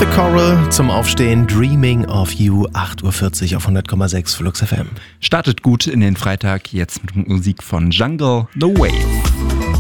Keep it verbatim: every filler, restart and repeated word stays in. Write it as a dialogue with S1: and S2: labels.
S1: The Coral zum Aufstehen, Dreaming of You, acht Uhr vierzig auf hundert Komma sechs Flux F M.
S2: Startet gut in den Freitag, jetzt mit Musik von Jungle, The Wave.